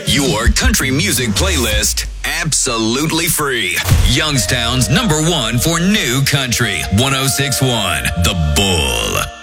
Your country music playlist, absolutely free. Youngstown's #1 for new country, 106.1 The Bull.